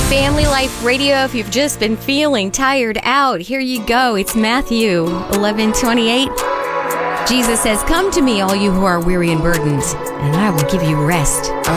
Family Life Radio. If you've just been feeling tired out, here you go. It's Matthew 11:28. Jesus says, "Come to me, all you who are weary and burdened, and I will give you rest."